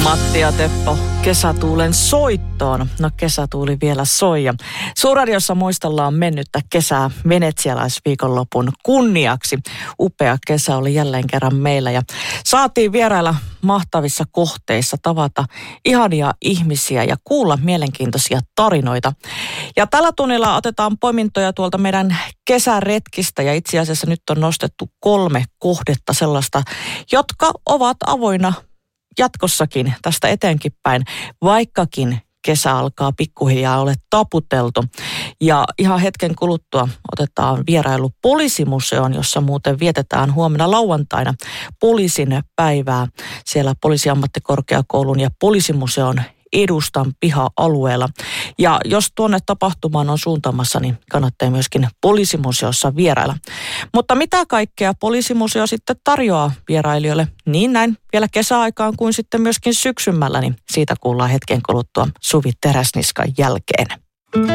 Matti ja Teppo kesätuulen soittoon. No kesätuuli vielä soi ja Suurradiossa muistellaan mennyttä kesää venetsialaisviikonlopun kunniaksi. Upea kesä oli jälleen kerran meillä ja saatiin vierailla mahtavissa kohteissa, tavata ihania ihmisiä ja kuulla mielenkiintoisia tarinoita. Ja tällä tunnilla otetaan poimintoja tuolta meidän kesäretkistä ja itse asiassa nyt on nostettu 3 kohdetta sellaista, jotka ovat avoinna jatkossakin tästä eteenkin päin, vaikkakin kesä alkaa pikkuhiljaa ole taputeltu. Ja ihan hetken kuluttua otetaan vierailu poliisimuseoon, jossa muuten vietetään huomenna lauantaina poliisin päivää siellä Poliisiammattikorkeakoulun ja poliisimuseon edustan piha-alueella. Ja jos tuonne tapahtumaan on suuntaamassa, niin kannattaa myöskin poliisimuseossa vierailla. Mutta mitä kaikkea poliisimuseo sitten tarjoaa vierailijoille niin näin vielä kesäaikaan kuin sitten myöskin syksymällä, niin siitä kuullaan hetken kuluttua Suvi Teräsniskan jälkeen.